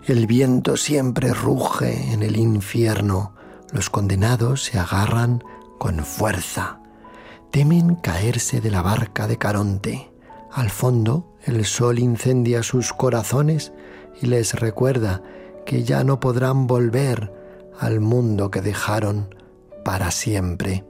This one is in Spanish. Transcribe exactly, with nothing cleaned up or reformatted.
El viento siempre ruge en el infierno. Los condenados se agarran con fuerza. Temen caerse de la barca de Caronte. Al fondo, el sol incendia sus corazones y les recuerda que ya no podrán volver al mundo que dejaron para siempre.